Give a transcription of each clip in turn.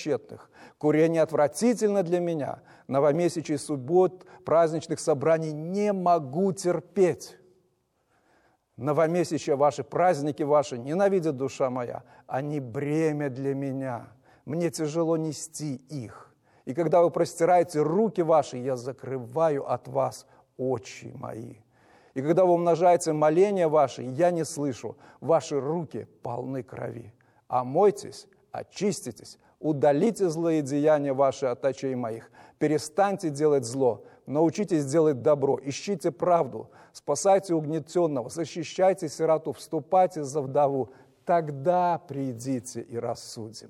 тщетных. Курение отвратительно для меня. Новомесячий, суббот, праздничных собраний не могу терпеть. Новомесячья ваши, праздники ваши ненавидит душа моя. Они бремя для меня. Мне тяжело нести их. И когда вы простираете руки ваши, я закрываю от вас очи мои. И когда вы умножаете моления ваши, я не слышу, ваши руки полны крови. Омойтесь, очиститесь, удалите злые деяния ваши от очей моих. Перестаньте делать зло, научитесь делать добро, ищите правду, спасайте угнетенного, защищайте сироту, вступайте за вдову. Тогда придите и рассудим.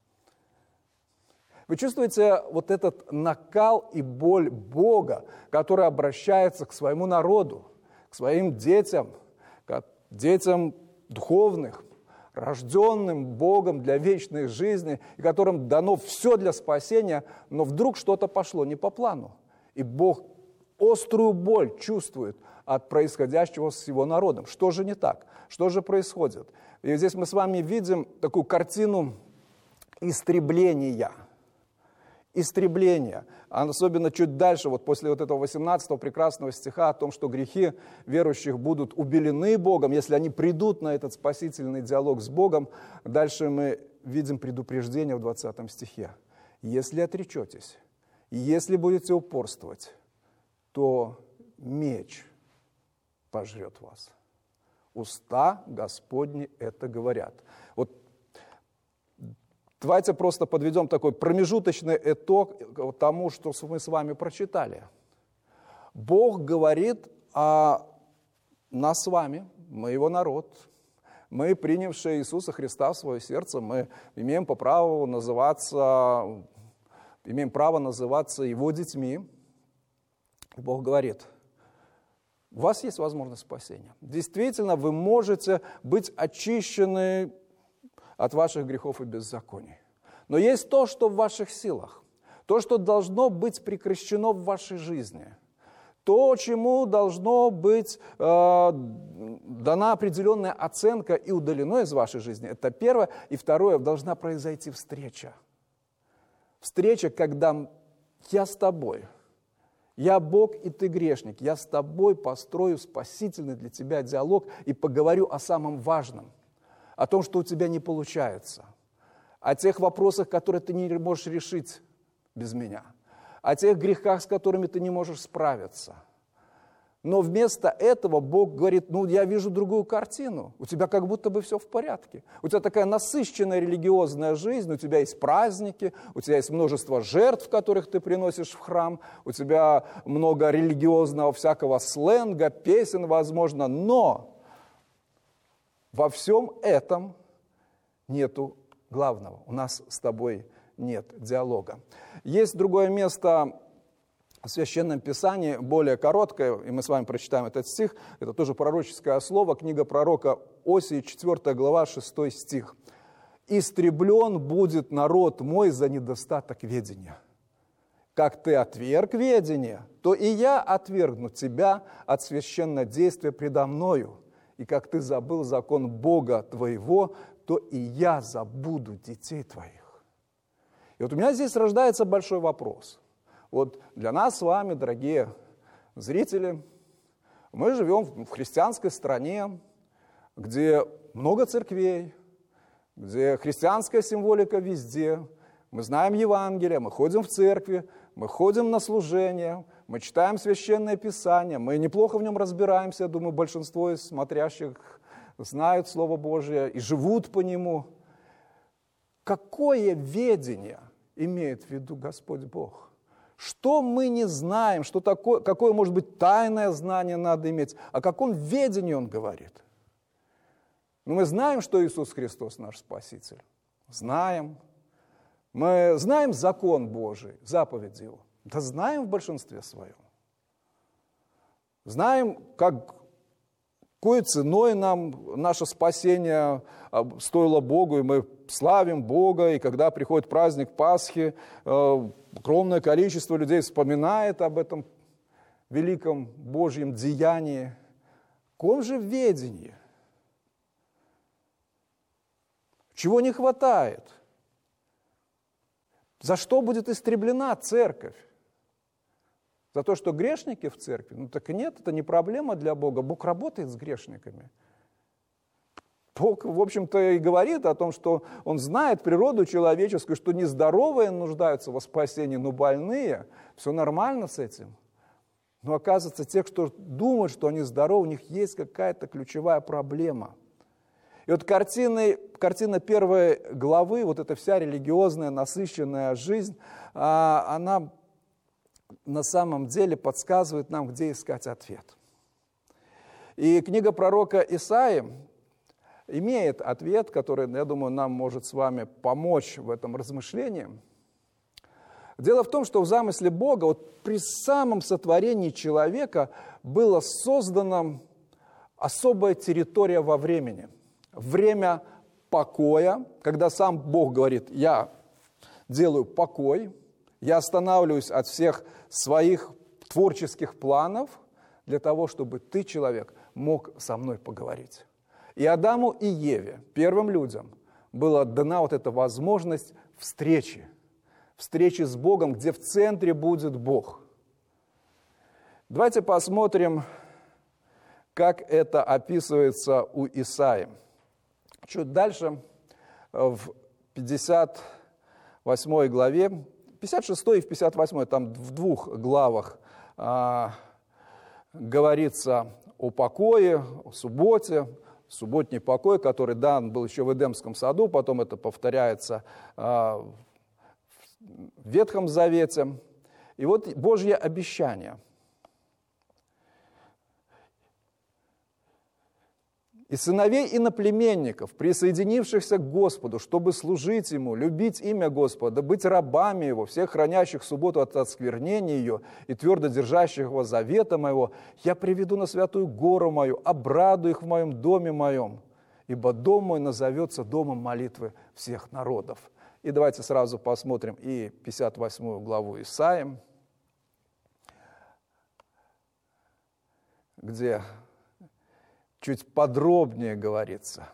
Вы чувствуете вот этот накал и боль Бога, который обращается к своему народу, к своим детям, к детям духовных, рожденным Богом для вечной жизни, и которым дано все для спасения, но вдруг что-то пошло не по плану. И Бог острую боль чувствует от происходящего с его народом. Что же не так? Что же происходит? И здесь мы с вами видим такую картину истребления. Истребление. Особенно чуть дальше, вот после вот этого 18-го прекрасного стиха о том, что грехи верующих будут убелены Богом, если они придут на этот спасительный диалог с Богом. Дальше мы видим предупреждение в 20 стихе. Если отречетесь, если будете упорствовать, то меч пожрет вас. Уста Господни это говорят. Вот давайте просто подведем такой промежуточный итог тому, что мы с вами прочитали. Бог говорит о нас с вами, мы его народ, мы, принявшие Иисуса Христа в свое сердце, мы имеем право называться его детьми. Бог говорит: у вас есть возможность спасения. Действительно, вы можете быть очищены от ваших грехов и беззаконий. Но есть то, что в ваших силах, то, что должно быть прекращено в вашей жизни, то, чему должно быть дана определенная оценка и удалено из вашей жизни. Это первое. И второе, должна произойти встреча. Встреча, когда я с тобой, я Бог и ты грешник, я с тобой построю спасительный для тебя диалог и поговорю о самом важном. О том, что у тебя не получается, о тех вопросах, которые ты не можешь решить без меня, о тех грехах, с которыми ты не можешь справиться. Но вместо этого Бог говорит: я вижу другую картину, у тебя как будто бы все в порядке, у тебя такая насыщенная религиозная жизнь, у тебя есть праздники, у тебя есть множество жертв, которых ты приносишь в храм, у тебя много религиозного всякого сленга, песен, возможно, но во всем этом нету главного. У нас с тобой нет диалога. Есть другое место в Священном Писании, более короткое, и мы с вами прочитаем этот стих. Это тоже пророческое слово, книга пророка Осии, 4 глава, 6 стих. «Истреблен будет народ мой за недостаток ведения. Как ты отверг ведение, то и я отвергну тебя от священнодействия предо мною. И как ты забыл закон Бога твоего, то и я забуду детей твоих». И вот у меня здесь рождается большой вопрос. Вот для нас с вами, дорогие зрители, мы живем в христианской стране, где много церквей, где христианская символика везде. Мы знаем Евангелие, мы ходим в церкви, мы ходим на служение, мы читаем Священное Писание, мы неплохо в нем разбираемся, я думаю, большинство из смотрящих знают Слово Божие и живут по нему. Какое ведение имеет в виду Господь Бог? Что мы не знаем, что такое, какое, может быть, тайное знание надо иметь, о каком ведении Он говорит? Мы знаем, что Иисус Христос наш Спаситель. Знаем. Мы знаем закон Божий, заповедь Его. Да знаем в большинстве своем. Знаем, какой ценой нам наше спасение стоило Богу, и мы славим Бога, и когда приходит праздник Пасхи, огромное количество людей вспоминает об этом великом Божьем деянии. В каком же ведении? Чего не хватает? За что будет истреблена церковь? За то, что грешники в церкви? Ну так нет, это не проблема для Бога. Бог работает с грешниками. Бог, в общем-то, и говорит о том, что Он знает природу человеческую, что нездоровые нуждаются во спасении, но больные. Все нормально с этим. Но оказывается, те, кто думают, что они здоровы, у них есть какая-то ключевая проблема. И вот картина первой главы, вот эта вся религиозная, насыщенная жизнь, она на самом деле подсказывает нам, где искать ответ. И книга пророка Исаии имеет ответ, который, я думаю, нам может с вами помочь в этом размышлении. Дело в том, что в замысле Бога, вот при самом сотворении человека была создана особая территория во времени. Время покоя, когда сам Бог говорит: я делаю покой, я останавливаюсь от всех своих творческих планов для того, чтобы ты, человек, мог со мной поговорить. И Адаму и Еве, первым людям, была дана вот эта возможность встречи с Богом, где в центре будет Бог. Давайте посмотрим, как это описывается у Исаии. Чуть дальше, в 58 главе, 56 и в 58, там в двух главах говорится о покое, о субботе, субботний покой, который дан был еще в Эдемском саду, потом это повторяется в Ветхом Завете. И вот Божье обещание. «И сыновей иноплеменников, присоединившихся к Господу, чтобы служить Ему, любить имя Господа, быть рабами Его, всех хранящих субботу от осквернения ее и твердо держащих Его завета Моего, я приведу на святую гору Мою, обрадую их в Моем доме Моем, ибо дом мой назовется домом молитвы всех народов». И давайте сразу посмотрим и 58 главу Исаии, где чуть подробнее говорится: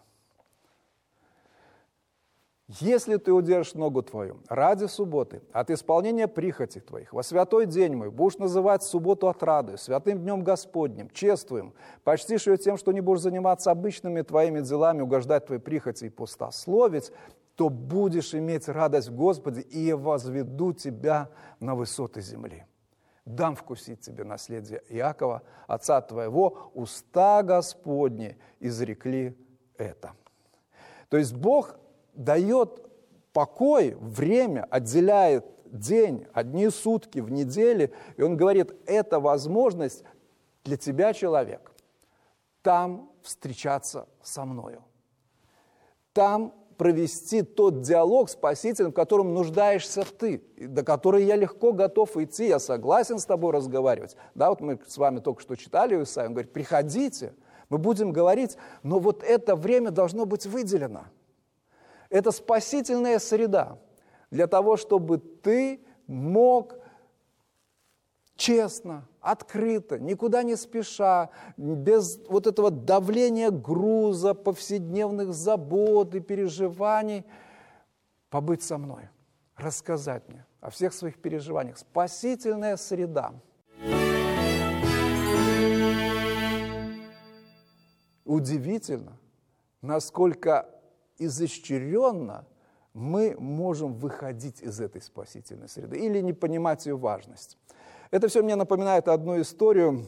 «Если ты удержишь ногу твою ради субботы от исполнения прихоти твоих, во святой день мой будешь называть субботу отрадою, святым днем Господним, чествуем, почтишь ее тем, что не будешь заниматься обычными твоими делами, угождать твоей прихоти и пустословить, то будешь иметь радость в Господе, и я возведу тебя на высоты земли. Дам вкусить тебе наследие Иакова, отца твоего, уста Господни изрекли это». То есть Бог дает покой, время, отделяет день, одни сутки в неделе, и Он говорит: это возможность для тебя, человек, там встречаться со мною, там провести тот диалог спасительный, в котором нуждаешься ты, до которого я легко готов идти, я согласен с тобой разговаривать. Да, вот мы с вами только что читали у Исаии, он говорит: приходите, мы будем говорить, но вот это время должно быть выделено. Это спасительная среда для того, чтобы ты мог честно, открыто, никуда не спеша, без вот этого давления груза, повседневных забот и переживаний, побыть со мной, рассказать мне о всех своих переживаниях. Спасительная среда. Удивительно, насколько изощренно мы можем выходить из этой спасительной среды или не понимать ее важность. Это все мне напоминает одну историю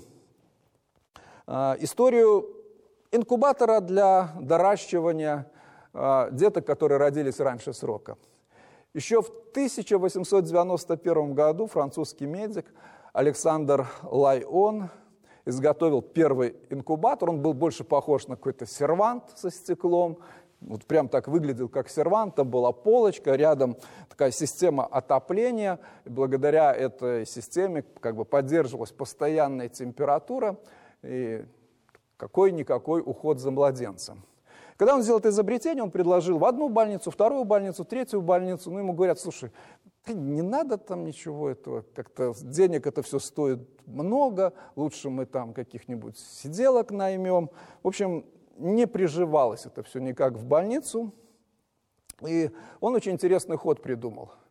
инкубатора для доращивания деток, которые родились раньше срока. Еще в 1891 году французский медик Александр Лайон изготовил первый инкубатор. Он был больше похож на какой-то сервант со стеклом. Вот прям так выглядел, как сервант. Там была полочка, рядом такая система отопления. И благодаря этой системе как бы поддерживалась постоянная температура и какой-никакой уход за младенцем. Когда он сделал это изобретение, он предложил в одну больницу, вторую больницу, третью больницу. Ну, ему говорят: слушай, не надо там ничего этого, как-то денег это все стоит много, лучше мы там каких-нибудь сиделок наймем. В общем, не приживалось это все никак в больницу. И он очень интересный ход придумал.